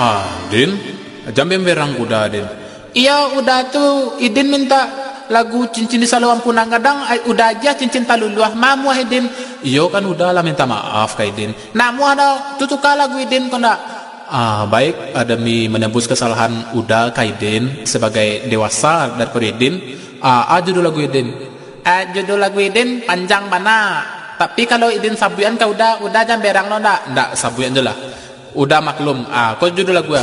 Din, jam berang udah Din. Iya udah tuh Idin minta lagu cincin di saluang punang kadang udah aja cincin taluluah mamu Idin. Iyo kan udah lah minta maaf kak Idin. Namu ada tutuka lagu Idin kok ndak. Baik, demi menebus kesalahan udah kak Idin sebagai dewasa daripada Idin. Judul lagu Idin. Judul lagu Idin panjang mana. Tapi kalau Idin sabuyan kau udah jam berang lo ndak. Ndak sabuyan aja lah. Udah maklum. Kau judul lagu